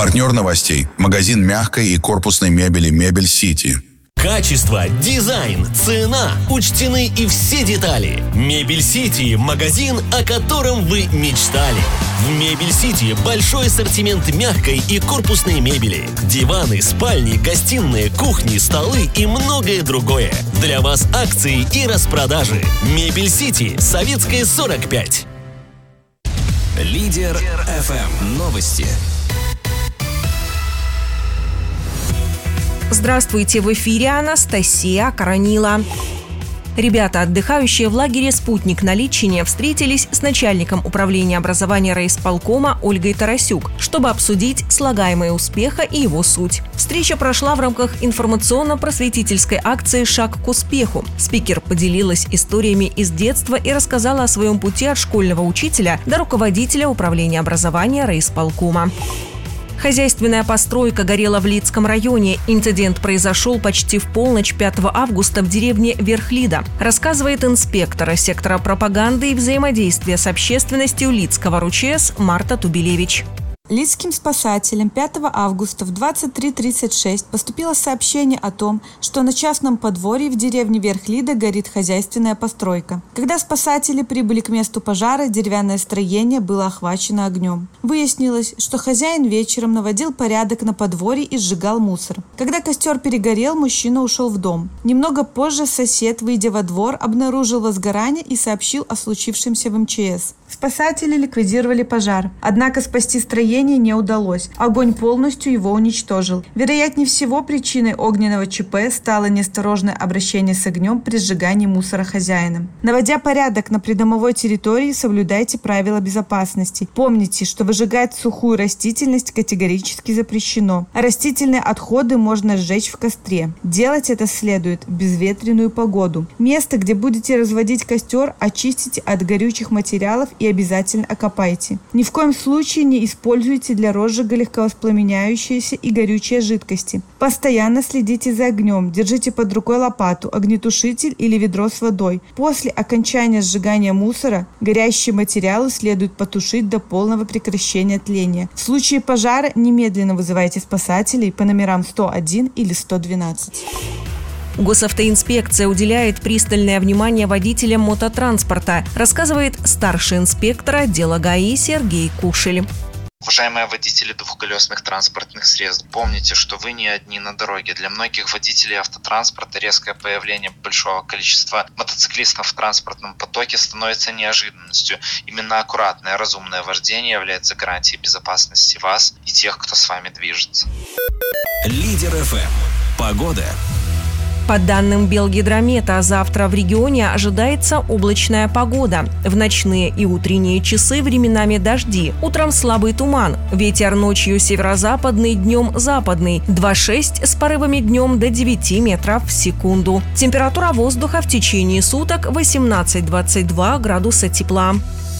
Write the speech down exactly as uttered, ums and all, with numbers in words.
Партнер новостей – магазин мягкой и корпусной мебели «Мебель Сити». Качество, дизайн, цена. Учтены и все детали. Мебель Сити – магазин, о котором вы мечтали. В Мебель Сити большой ассортимент мягкой и корпусной мебели. Диваны, спальни, гостиные, кухни, столы и многое другое. Для вас акции и распродажи. Мебель Сити, Советская, сорок пять. Лидер эф эм. Новости. Здравствуйте, в эфире Анастасия Коронила. Ребята, отдыхающие в лагере «Спутник» на Литчине, встретились с начальником управления образования райисполкома Ольгой Тарасюк, чтобы обсудить слагаемое успеха и его суть. Встреча прошла в рамках информационно-просветительской акции «Шаг к успеху». Спикер поделилась историями из детства и рассказала о своем пути от школьного учителя до руководителя управления образования райисполкома. Хозяйственная постройка горела в Лидском районе. Инцидент произошел почти в полночь пятого августа в деревне Верхлида, рассказывает инспектора сектора пропаганды и взаимодействия с общественностью Лидского РУЧС Марта Тубелевич. Лидским спасателям пятого августа в двадцать три тридцать шесть поступило сообщение о том, что на частном подворье в деревне Верхлида горит хозяйственная постройка. Когда спасатели прибыли к месту пожара, деревянное строение было охвачено огнем. Выяснилось, что хозяин вечером наводил порядок на подворье и сжигал мусор. Когда костер перегорел, мужчина ушел в дом. Немного позже сосед, выйдя во двор, обнаружил возгорание и сообщил о случившемся в эм че эс. Спасатели ликвидировали пожар, однако спасти строение не удалось. Огонь полностью его уничтожил. Вероятнее всего, причиной огненного ЧП стало неосторожное обращение с огнем при сжигании мусора хозяином. Наводя порядок на придомовой территории, соблюдайте правила безопасности. Помните, что выжигать сухую растительность категорически запрещено. А растительные отходы можно сжечь в костре. Делать это следует в безветренную погоду. Место, где будете разводить костер, очистите от горючих материалов и обязательно окопайте. Ни в коем случае не используйте для розжига легковоспламеняющиеся и горючие жидкости. Постоянно следите за огнем, держите под рукой лопату, огнетушитель или ведро с водой. После окончания сжигания мусора горящие материалы следует потушить до полного прекращения тления. В случае пожара немедленно вызывайте спасателей по номерам сто один или сто двенадцать. Госавтоинспекция уделяет пристальное внимание водителям мототранспорта, рассказывает старший инспектор отдела ГАИ Сергей Кушель. Уважаемые водители двухколесных транспортных средств, помните, что вы не одни на дороге. Для многих водителей автотранспорта резкое появление большого количества мотоциклистов в транспортном потоке становится неожиданностью. Именно аккуратное, разумное вождение является гарантией безопасности вас и тех, кто с вами движется. Лидер эф эм. Погода. По данным Белгидромета, завтра в регионе ожидается облачная погода. В ночные и утренние часы временами дожди. Утром слабый туман. Ветер ночью северо-западный, днем западный. два шесть с порывами днем до девяти метров в секунду. Температура воздуха в течение суток восемнадцать-двадцать два градуса тепла.